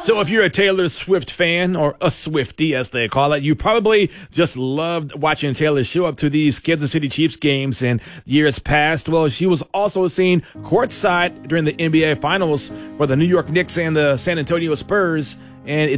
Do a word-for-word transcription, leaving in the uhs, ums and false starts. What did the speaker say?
So if you're a Taylor Swift fan, or a Swiftie as they call it, you probably just loved watching Taylor show up to these Kansas City Chiefs games in years past. Well, she was also seen courtside during the N B A Finals for the New York Knicks and the San Antonio Spurs. And it's